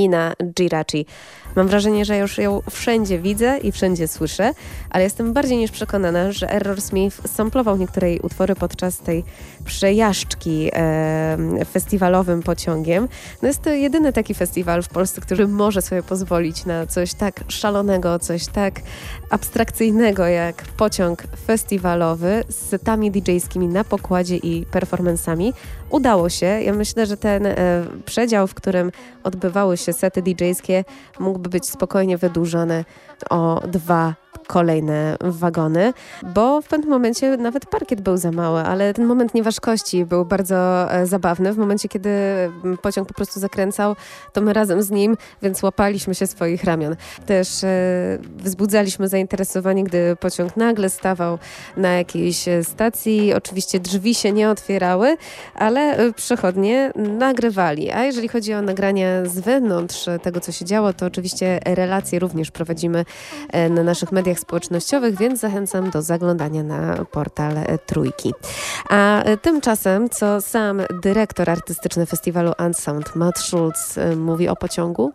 Nina Giraci. Mam wrażenie, że już ją wszędzie widzę i wszędzie słyszę, ale jestem bardziej niż przekonana, że Errol Smith samplował niektóre jej utwory podczas tej przejażdżki festiwalowym pociągiem. No jest to jedyny taki festiwal w Polsce, który może sobie pozwolić na coś tak szalonego, coś tak abstrakcyjnego jak pociąg festiwalowy z setami DJ-skimi na pokładzie i performansami. Udało się. Ja myślę, że ten przedział, w którym odbywały się sety DJ-skie, mógłby być spokojnie wydłużony o 2 kolejne wagony, bo w pewnym momencie nawet parkiet był za mały, ale ten moment nieważkości był bardzo zabawny. W momencie, kiedy pociąg po prostu zakręcał, to my razem z nim, więc łapaliśmy się swoich ramion. Też wzbudzaliśmy zainteresowanie, gdy pociąg nagle stawał na jakiejś stacji. Oczywiście drzwi się nie otwierały, ale przechodnie nagrywali. A jeżeli chodzi o nagrania z wewnątrz tego, co się działo, to oczywiście relacje również prowadzimy na naszych mediach społecznościowych, więc zachęcam do zaglądania na portal Trójki. A tymczasem, co sam dyrektor artystyczny festiwalu Unsound, Matt Schultz, mówi o pociągu?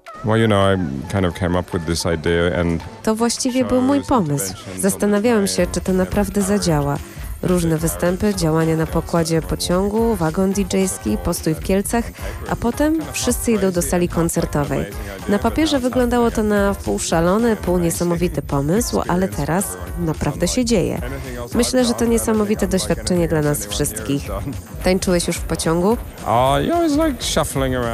To właściwie był mój pomysł. Zastanawiałem się, czy to naprawdę zadziała. Różne występy, działania na pokładzie pociągu, wagon DJ-ski, postój w Kielcach, a potem wszyscy idą do sali koncertowej. Na papierze wyglądało to na pół szalony, pół niesamowity pomysł, ale teraz naprawdę się dzieje. Myślę, że to niesamowite doświadczenie dla nas wszystkich. Tańczyłeś już w pociągu?